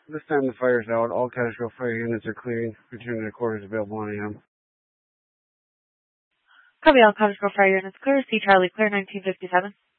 This time the fire's out. All Cottage fire units are clearing. Return to quarters available on AM. Copy all Cottage fire units clear. C Charlie clear 1957.